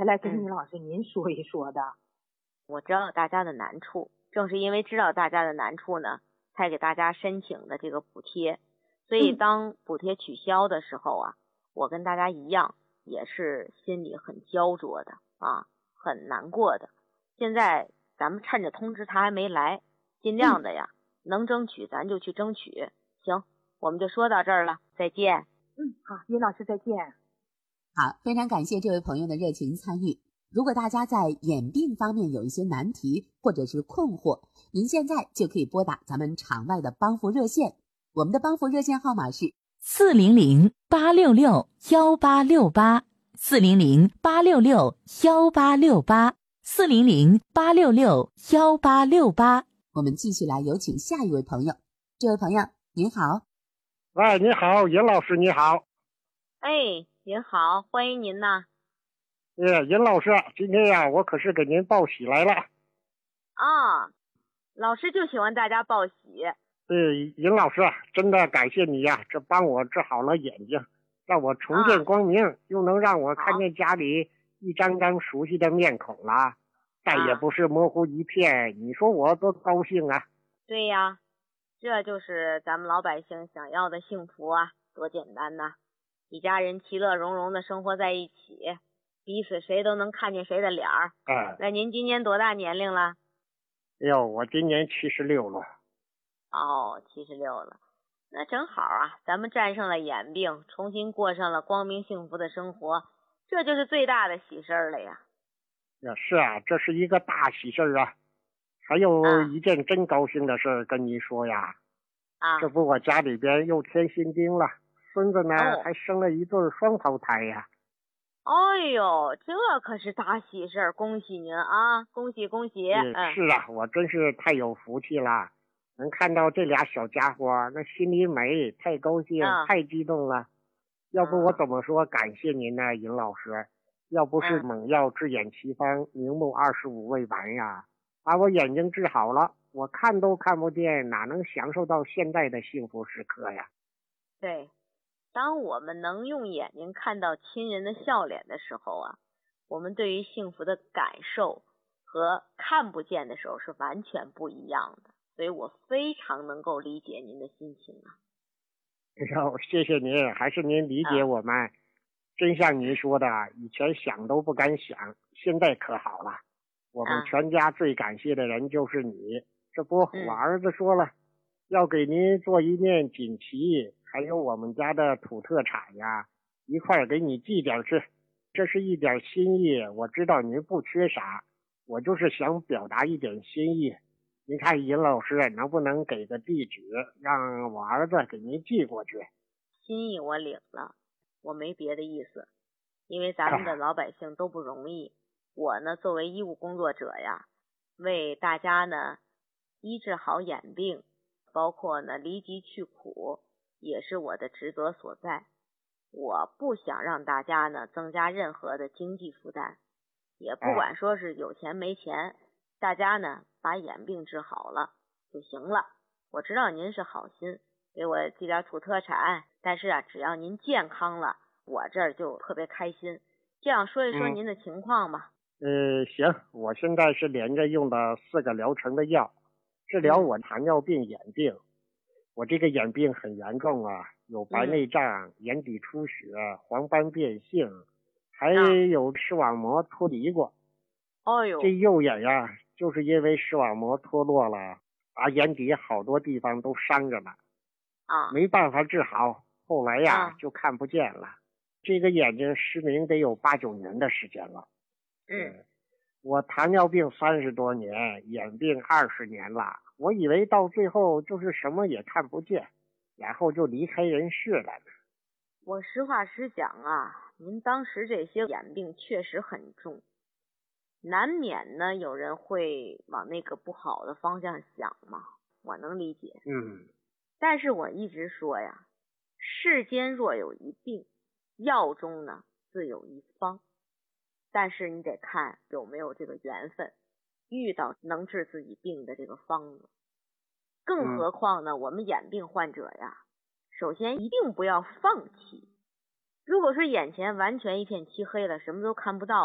来跟尹老师您说一说的。 我知道大家的难处，正是因为知道大家的难处呢，才给大家申请的这个补贴。所以当补贴取消的时候啊，我跟大家一样，也是心里很焦灼的啊，很难过的。现在咱们趁着通知他还没来，尽量的呀，能争取咱就去争取。行，我们就说到这儿了，再见。 好，尹老师再见。 好，非常感谢这位朋友的热情参与。如果大家在眼病方面有一些难题或者是困惑，您现在就可以拨打咱们场外的帮扶热线，我们的帮扶热线号码是 400-866-1868 400-866-1868 400-866-1868。 我们继续来有请下一位朋友。这位朋友您好。 喂，你好，尹老师你好。 您好，欢迎您呐。 尹老师，今天呀，我可是给您报喜来了。 啊，老师就喜欢大家报喜。 尹老师，真的感谢你呀，这帮我治好了眼睛，让我重见光明，又能让我看见家里一张张熟悉的面孔了，再也不是模糊一片，你说我多高兴啊。 对呀，这就是咱们老百姓想要的幸福啊，多简单呐！一家人其乐融融的生活在一起，彼此谁都能看见谁的脸儿。那您今年多大年龄了？ 我今年76了。 76了，那正好啊，咱们战胜了眼病，重新过上了光明幸福的生活，这就是最大的喜事儿了呀。 是啊，这是一个大喜事儿啊。还有一件真高兴的事儿跟你说呀。这不我家里边又添新丁了，孙子呢还生了一对双胞胎呀。 哎呦，这可是大喜事儿，恭喜您啊，恭喜恭喜。 是啊，我真是太有福气了，能看到这俩小家伙，那心里美，太高兴，太激动了。要不我怎么说感谢您呢，尹老师？要不是猛药治眼奇方，明目25未完呀，把我眼睛治好了，我看都看不见，哪能享受到现在的幸福时刻呀？ 对，当我们能用眼睛看到亲人的笑脸的时候啊，我们对于幸福的感受和看不见的时候是完全不一样的，所以我非常能够理解您的心情啊。 谢谢您，还是您理解我们。真像您说的，以前想都不敢想，现在可好了。我们全家最感谢的人就是你。这不，我儿子说了，要给您做一面锦旗，还有我们家的土特产呀，一块儿给你寄点去。这是一点心意，我知道您不缺啥，我就是想表达一点心意。您看尹老师能不能给个地址，让我儿子给您寄过去？ 心意我领了，我没别的意思，因为咱们的老百姓都不容易。我呢，作为医务工作者呀，为大家呢医治好眼病，包括呢离疾去苦，也是我的职责所在。我不想让大家呢增加任何的经济负担，也不管说是有钱没钱，大家呢把眼病治好了就行了。我知道您是好心，给我寄点土特产，但是啊，只要您健康了，我这儿就特别开心。这样说一说您的情况吧。 行，我现在是连着用的4个疗程的药，治疗我糖尿病眼病。我这个眼病很严重啊，有白内障、眼底出血、黄斑变性，还有视网膜脱离过。这右眼呀，就是因为视网膜脱落了，把眼底好多地方都伤着了。没办法治好，后来呀就看不见了。这个眼睛失明得有8、9年的时间了。我糖尿病30多年，眼病20年了，我以为到最后就是什么也看不见，然后就离开人世了呢。 我实话实讲啊，您当时这些眼病确实很重，难免呢有人会往那个不好的方向想嘛，我能理解。但是我一直说呀，世间若有一病，药中呢自有一方。但是你得看有没有这个缘分，遇到能治自己病的这个方子。更何况呢，我们眼病患者呀，首先一定不要放弃。如果说眼前完全一片漆黑了，什么都看不到